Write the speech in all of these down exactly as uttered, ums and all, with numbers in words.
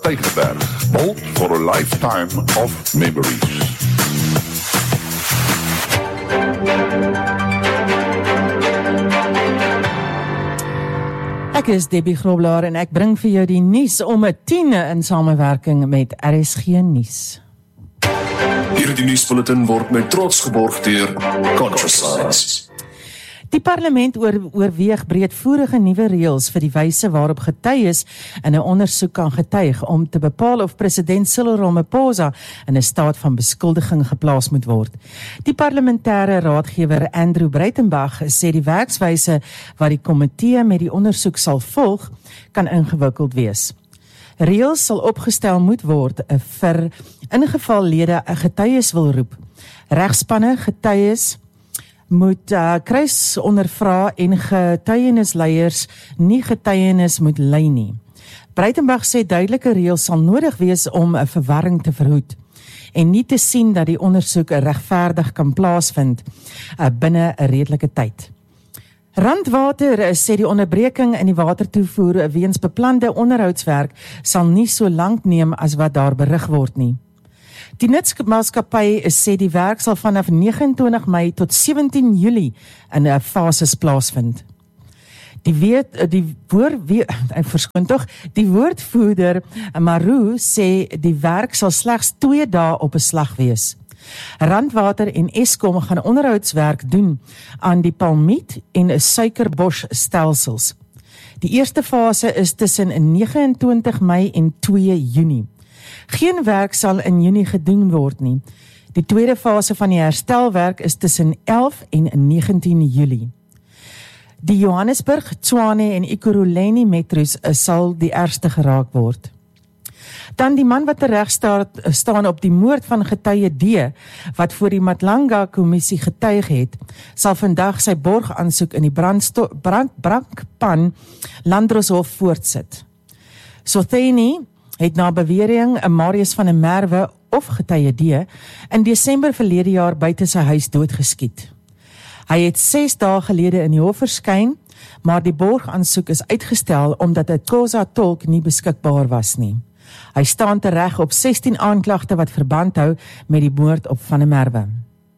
Tygerberg, built for a lifetime of memories. Ek is Debbie Groblaar en ek bring vir jou die nuus om 'n tiene in samewerking met R S G Nuus. Hierdie nuusbulletin word met trots geborg deur Contrasigns. Die parlement oor, oorweeg breedvoerige nuwe reëls vir die wyse waarop getuies in 'n ondersoek kan getuig om te bepaal of president Cyril Ramaphosa in 'n staat van beskuldiging geplaas moet word. Die parlementêre raadgewer Andrew Breitenbach sê die werkswyse wat die komitee met die ondersoek sal volg, kan ingewikkeld wees. Reëls sal opgestel moet word vir ingeval lede 'n getuies wil roep. Regspanne getuies moet uh, kruis ondervra en getuienisleiers nie getuienis moet lei nie. Breitenbach sê duidelike reëls sal nodig wees om 'n verwarring te verhoed en nie te sien dat die ondersoek regverdig kan plaasvind uh, binne 'n redelike tyd. Randwater sê die onderbreking in die watertoevoer weens beplande onderhoudswerk sal nie so lank neem as wat daar berig word nie. Die Netmaatskappy sê die werk sal vanaf negenentwintig Mei tot sewentien Julie in 'n fases plaasvind. Die weet die woord verskoon tog, die woordvoerder Maru sê die werk sal slegs twee dae op 'n slag wees. Randwater en Eskom gaan onderhoudswerk doen aan die Palmiet en Suikerbos stelsels. Die eerste fase is tussen negenentwintig Mei en twee Junie. Geen werk sal in Junie gedoen word nie. Die tweede fase van die herstelwerk is tussen elf en negentien Julie. Die Johannesburg, Tshwane en Ekurhuleni metros sal die ergste geraak word. Dan die man wat tereg staan op die moord van getuie D, wat voor die Matlanga-kommissie getuig het, sal vandag sy borgaansoek in die brandsto- brand, brandpan Landdroshof voortsit. Sotheni het na bewering 'n Marius van der Merwe of getuie D in Desember verlede jaar buite sy huis doodgeskiet. Hy het ses dae gelede in die hof verskyn, maar die borgaansoek is uitgestel omdat 'n Xhosa tolk nie beskikbaar was nie. Hy staan tereg op sestien aanklagte wat verband hou met die moord op Van der Merwe.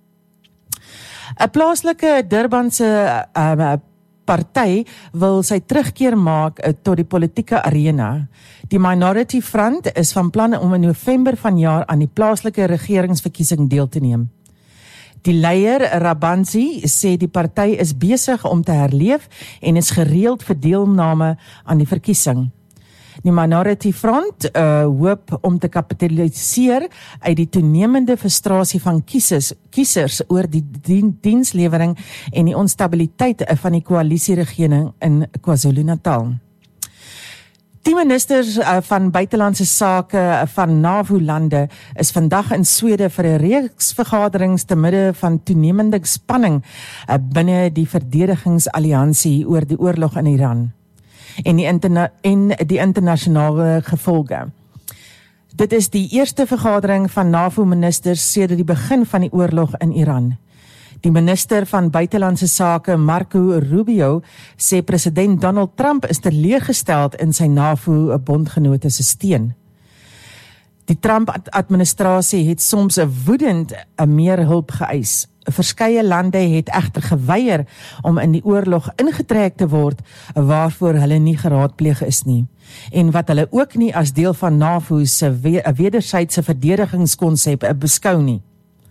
'n Plaaslike Durbanse uh, party wil sy terugkeer maak uh, tot die politieke arena. Die Minority Front is van plan om in November vanjaar aan die plaaslike regeringsverkiesing deel te neem. Die leier Rabanzi sê die party is besig om te herleef en is gereeld vir deelname aan die verkiesing. Die Minority Front uh, hoop om te kapitaliseer uit die toenemende frustrasie van kiesers, kiesers oor die dien, dienslewering en die onstabiliteit van die koalisieregering in KwaZulu-Natal. Die ministers uh, van buitelandse sake van NAVO-lande is vandag in Swede vir 'n reeks vergaderings te midde van toenemende spanning uh, binne die verdedigingsalliansie oor die oorlog in Iran en die, interna- en die internasionale gevolge. Dit is die eerste vergadering van NAVO-ministers sedert die begin van die oorlog in Iran. Die minister van buitelandse sake, Marco Rubio, sê president Donald Trump is teleurgesteld in sy NAVO-bondgenote se steun. Die Trump-administrasie het soms 'n woedend 'n meer hulp geëis. Verskeie lande het egter geweier om in die oorlog ingetrek te word waarvoor hulle nie geraadpleeg is nie en wat hulle ook nie as deel van NAVO se we- wederwysige verdedigingskonsep beskou nie.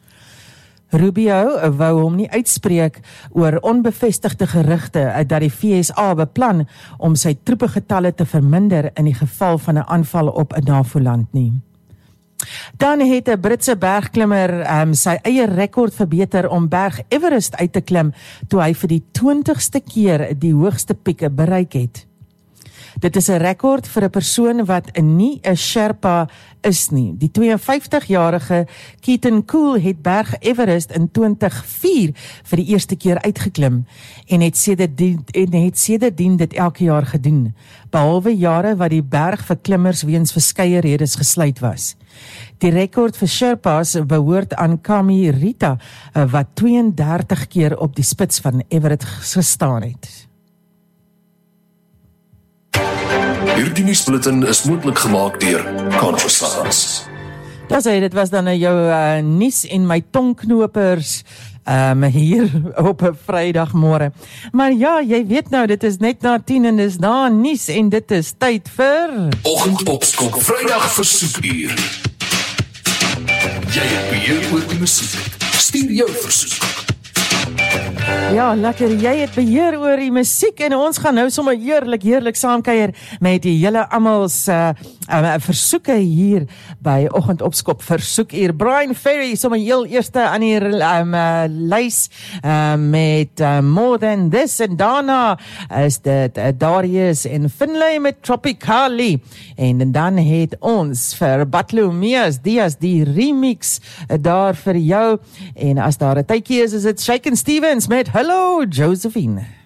Rubio wou hom nie uitspreek oor onbevestigde gerugte dat die V S A beplan om sy troepegetalle te verminder in die geval van 'n aanval op 'n NAVO-land nie. Dan het 'n Britse bergklimmer um, sy eie rekord verbeter om berg Everest uit te klim toe hy vir die twintigste keer die hoogste piek bereik het. Dit is 'n rekord vir 'n persoon wat nie 'n Sherpa is nie. Die twee en vyftig-jarige Keaton Cool het berg Everest in twintig oh vier vir die eerste keer uitgeklim en het sedertdien en het sedertdien dit elke jaar gedoen, behalwe jare wat die berg vir klimmers weens verskeie redes gesluit was. Die rekord vir Sherpas behoort aan Kami Rita, wat twee en dertig keer op die spits van Everest gestaan het. Hierdie nuusbulletin is moontlik gemaak deur Controscience. Dat sê, dit was dan nou jou uh, nuus en my tongknopers um, hier op 'n Vrydagmôre. Maar ja, jy weet nou, dit is net na tien en dis na nuus en dit is tyd vir Oggendopskop Vrydag versoekuur. Jy het beheer oor die musiek. Stuur jou versoek. Ja, lekker, jy het beheer oor die musiek en ons gaan nou sommer heerlik, heerlik saamkuier met die hele almal se uh, uh, versoeke hier by Oggendopskop Versoekuur. Brian Ferry, sommer heel eerste aan die um, uh, lys uh, met uh, More Than This en daarna is dit uh, Darius en Finlay met Tropicali en dan het ons vir Bartolomeus Diaz die remix uh, daar vir jou en as daar 'n tydjie is, is dit Shakin' Stevens met Hello Josephine.